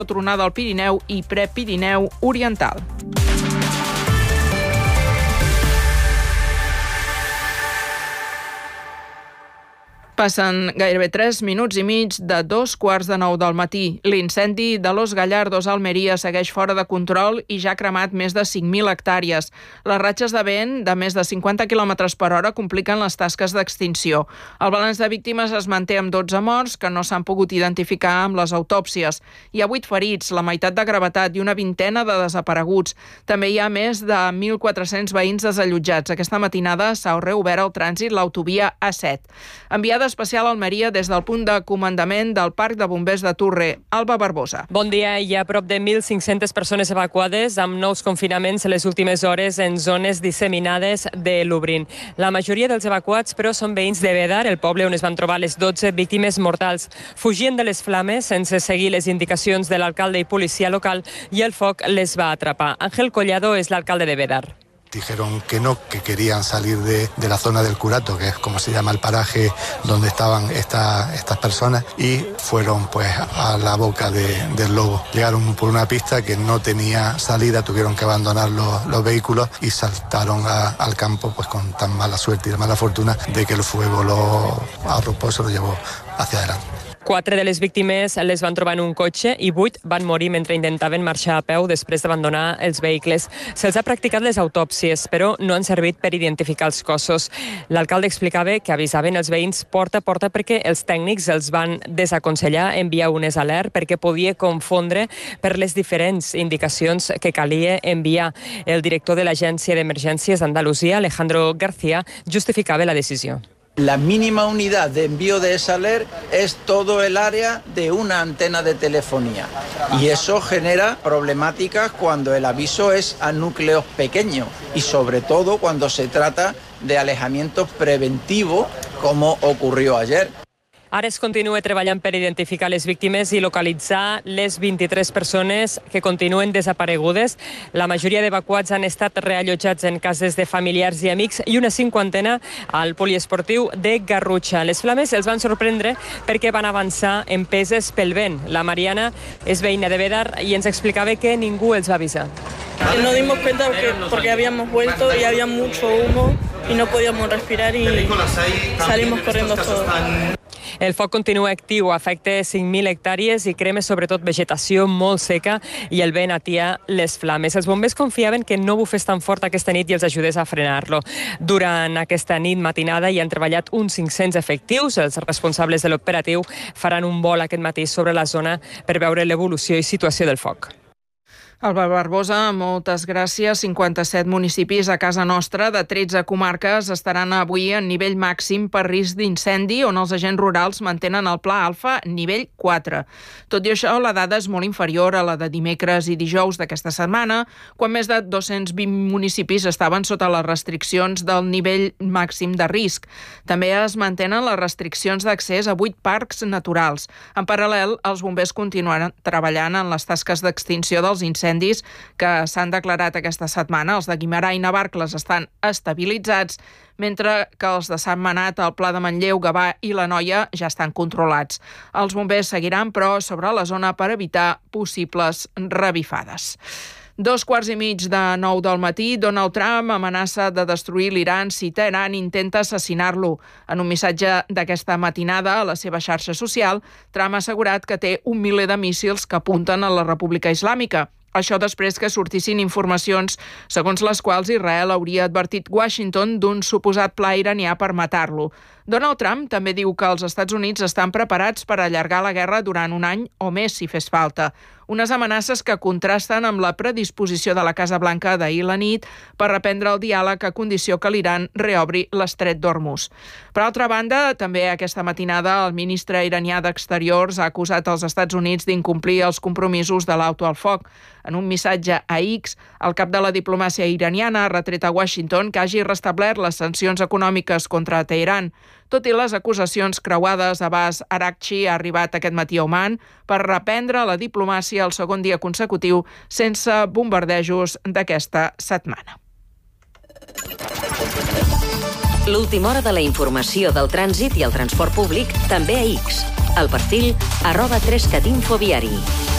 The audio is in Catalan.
tronada al Pirineu i Prepirineu oriental. Passen gairebé 3 minuts i mig de 2:15 del matí. L'incendi de Los Gallardos a Almeria segueix fora de control i ja ha cremat més de 5.000 hectàrees. Les ratxes de vent de més de 50 km/h compliquen les tasques d'extinció. El balanç de víctimes es manté amb 12 morts que no s'han pogut identificar amb les autòpsies. Hi ha 8 ferits, la meitat de gravetat i una vintena de desapareguts. També hi ha més de 1.400 veïns desallotjats. Aquesta matinada s'ha reobert al trànsit l'autovia A7. Enviada especial a Almeria des del punt de comandament del Parc de Bombers de Turre, Alba Barbosa. Bon dia. Hi ha prop de 1.500 persones evacuades amb nous confinaments les últimes hores en zones disseminades de Lublin. La majoria dels evacuats, però, són veïns de Bédar, el poble on es van trobar les 12 víctimes mortals. Fugien de les flames sense seguir les indicacions de l'alcalde i policia local i el foc les va atrapar. Ángel Collado és l'alcalde de Bédar. Dijeron que no, que querían salir de la zona del Curato, que es como se llama el paraje donde estaban estas personas, y fueron pues a la boca del lobo. Llegaron por una pista que no tenía salida, tuvieron que abandonar los vehículos y saltaron al campo pues con tan mala suerte y mala fortuna de que el fuego lo arropó, se lo llevó hacia adelante. 4 de les víctimes les van trobar en un cotxe i 8 van morir mentre intentaven marxar a peu després d'abandonar els vehicles. Se'ls ha practicat les autòpsies, però no han servit per identificar els cossos. L'alcalde explicava que avisaven els veïns porta a porta perquè els tècnics els van desaconsellar enviar unes alert perquè podia confondre per les diferents indicacions que calia enviar. El director de l'Agència d'Emergències d'Andalusia, Alejandro García, justificava la decisió. La mínima unidad de envío de esa alert es todo el área de una antena de telefonía y eso genera problemáticas cuando el aviso es a núcleos pequeños y sobre todo cuando se trata de alejamientos preventivos como ocurrió ayer. Ara es continua treballant per identificar les víctimes i localitzar les 23 persones que continuen desaparegudes. La majoria d'evacuats han estat reallotjats en cases de familiars i amics i una 50 al poliesportiu de Garrutxa. Les flames els van sorprendre perquè van avançar empeses pel vent. La Mariana és veïna de Bédar i ens explicava que ningú els va avisar. Nos dimos cuenta porque habíamos vuelto y había mucho humo y no podíamos respirar y salimos corriendo todos. El foc continua actiu, afecta 5.000 hectàrees i crema sobretot vegetació molt seca i el vent atia les flames. Els bombers confiaven que no bufés tan fort aquesta nit i els ajudés a frenar-lo. Durant aquesta nit matinada hi han treballat uns 500 efectius. Els responsables de l'operatiu faran un vol aquest matí sobre la zona per veure l'evolució i situació del foc. Alba Barbosa, moltes gràcies. 57 municipis a casa nostra de 13 comarques estaran avui en nivell màxim per risc d'incendi, on els agents rurals mantenen el pla alfa nivell 4. Tot i això, la dada és molt inferior a la de dimecres i dijous d'aquesta setmana, quan més de 220 municipis estaven sota les restriccions del nivell màxim de risc. També es mantenen les restriccions d'accés a 8 parcs naturals. En paral·lel, els bombers continuaran treballant en les tasques d'extinció dels incendis que s'han declarat aquesta setmana. Els de Guimerà i Navarcles estan estabilitzats, mentre que els de Sant Manat, el Pla de Manlleu, Gavà i l'Anoia ja estan controlats. Els bombers seguiran, però, sobre la zona per evitar possibles revifades. 8:45 del matí, Donald Trump amenaça de destruir l'Iran si Teheran intenta assassinar-lo. En un missatge d'aquesta matinada a la seva xarxa social, Trump ha assegurat que té 1 miler de míssils que apunten a la República Islàmica. Això després que sortissin informacions segons les quals Israel hauria advertit Washington d'un suposat pla iranià per matar-lo. Donald Trump també diu que els Estats Units estan preparats per allargar la guerra durant un any o més si fes falta. Unes amenaces que contrasten amb la predisposició de la Casa Blanca d'ahir la nit per reprendre el diàleg a condició que l'Iran reobri l'estret d'Hormuz. Per altra banda, també aquesta matinada el ministre iranià d'Exteriors ha acusat els Estats Units d'incomplir els compromisos de l'alto al foc. En un missatge a X, el cap de la diplomàcia iraniana ha retret a Washington que hagi restablert les sancions econòmiques contra Teheran. Tot i les acusacions creuades, Abbas Araghchi ha arribat aquest matí a Oman per reprendre la diplomàcia el segon dia consecutiu sense bombardejos d'aquesta setmana. L'última hora de la informació del trànsit i el transport públic també a X. El perfil @3catinfoviari.